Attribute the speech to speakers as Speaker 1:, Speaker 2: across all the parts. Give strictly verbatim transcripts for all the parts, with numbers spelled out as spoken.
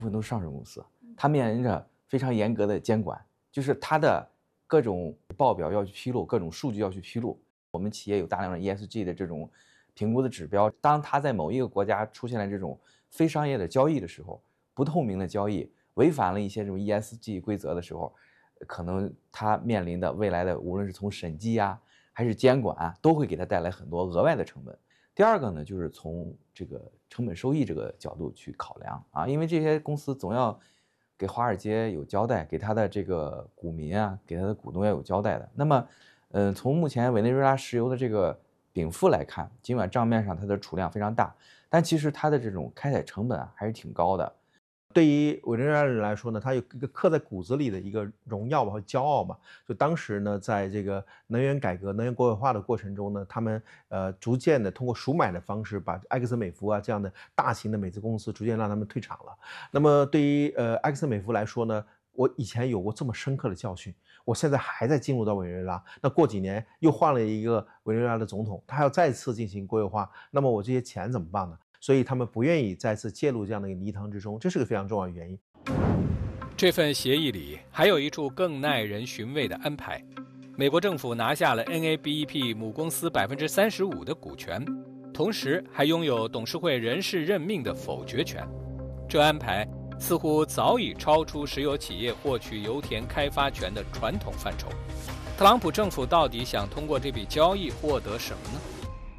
Speaker 1: 部分都是上市公司，它面临着非常严格的监管，就是它的各种报表要去披露，各种数据要去披露。我们企业有大量的 E S G 的这种评估的指标，当它在某一个国家出现了这种非商业的交易的时候，不透明的交易，违反了一些这种 E S G 规则的时候，可能它面临的未来的无论是从审计啊，还是监管啊，都会给它带来很多额外的成本。第二个呢，就是从这个成本收益这个角度去考量啊，因为这些公司总要给华尔街有交代，给他的这个股民啊，给他的股东要有交代的。那么，嗯，从目前委内瑞拉石油的这个禀赋来看，尽管账面上它的储量非常大，但其实它的这种开采成本啊还是挺高的。
Speaker 2: 对于委内瑞拉人来说呢，他有一个刻在骨子里的一个荣耀吧和骄傲嘛。就当时呢，在这个能源改革、能源国有化的过程中呢，他们呃逐渐的通过赎买的方式，把埃克森美孚啊这样的大型的美资公司逐渐让他们退场了。那么对于呃埃克森美孚来说呢，我以前有过这么深刻的教训，我现在还在进入到委内瑞拉，那过几年又换了一个委内瑞拉的总统，他还要再次进行国有化，那么我这些钱怎么办呢？所以他们不愿意再次介入这样的一个泥塘之中，这是个非常重要的原因。
Speaker 3: 这份协议里还有一处更耐人寻味的安排：美国政府拿下了 N A B E P 母公司百分之三十五的股权，同时还拥有董事会人事任命的否决权。这安排似乎早已超出石油企业获取油田开发权的传统范畴。特朗普政府到底想通过这笔交易获得什么呢？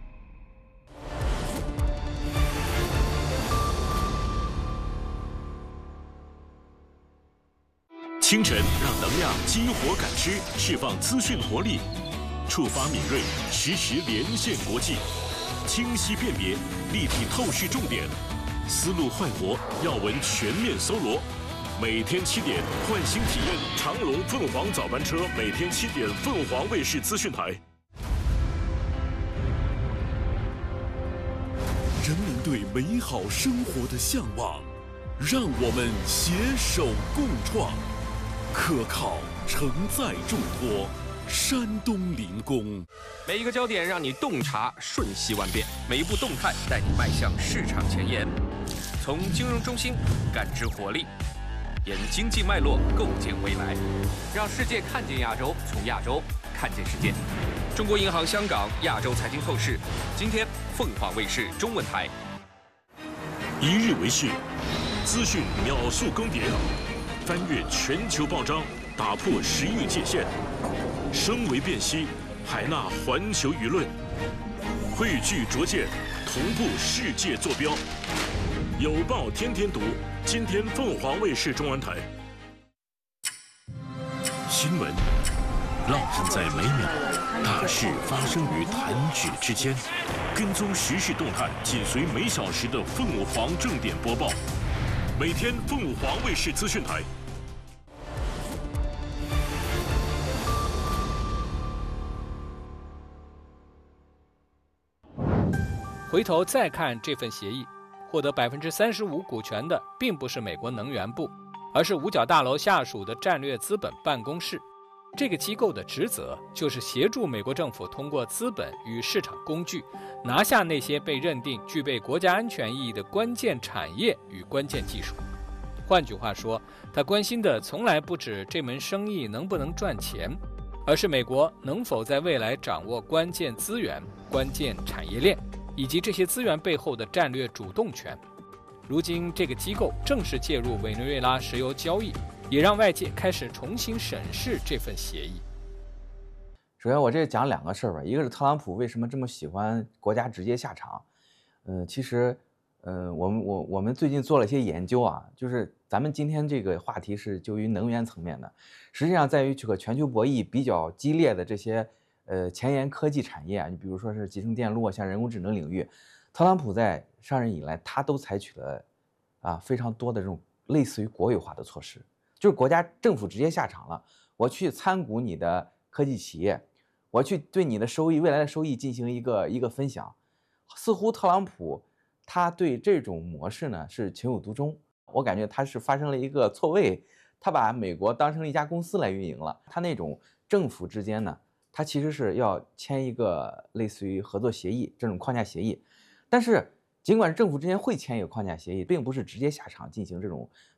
Speaker 4: 清晨让能量激活感知，释放资讯活力，触发敏锐，实时连线国际，清晰辨别，立体透视重点，思路焕活，要闻全面搜罗。每天七点唤醒体验长龙凤凰早班车，每天七点凤凰卫视资讯台。
Speaker 5: 人们对美好生活的向往，让我们携手共创。可靠承载重托，山东临工。
Speaker 6: 每一个焦点让你洞察瞬息万变，每一步动态带你迈向市场前沿。从金融中心感知活力，沿经济脉络构建未来，让世界看见亚洲，从亚洲看见世界。中国银行香港亚洲财经透视，今天凤凰卫视中文台。
Speaker 4: 一日为市，资讯秒速更迭。翻越全球报章，打破时域界限，声为辨析，海纳环球舆论，汇聚拙见，同步世界坐标。有报天天读，今天凤凰卫视中文台。新闻烙印在每秒，大事发生于弹指之间，跟踪时事动态，紧随每小时的凤凰正点播报。每天凤凰卫视资讯台。
Speaker 3: 回头再看这份协议，获得百分之三十五股权的并不是美国能源部，而是五角大楼下属的战略资本办公室。这个机构的职责就是协助美国政府通过资本与市场工具，拿下那些被认定具备国家安全意义的关键产业与关键技术。换句话说，他关心的从来不止这门生意能不能赚钱，而是美国能否在未来掌握关键资源、关键产业链，以及这些资源背后的战略主动权。如今，这个机构正式介入委内瑞拉石油交易，也让外界开始重新审视这份协议。
Speaker 1: 首先，我这讲两个事儿吧，一个是特朗普为什么这么喜欢国家直接下场。呃，其实，呃，我们我我们最近做了一些研究啊，就是咱们今天这个话题是就于能源层面的，实际上在于这个全球博弈比较激烈的这些呃前沿科技产业啊，你比如说是集成电路啊，像人工智能领域，特朗普在上任以来，他都采取了啊非常多的这种类似于国有化的措施，就是国家政府直接下场了，我去参股你的科技企业，我去对你的收益未来的收益进行一个一个分享。似乎特朗普他对这种模式呢是情有独钟，我感觉他是发生了一个错位，他把美国当成一家公司来运营了。他那种政府之间呢，他其实是要签一个类似于合作协议这种框架协议，但是尽管政府之间会签一个框架协议，并不是直接下场进行这种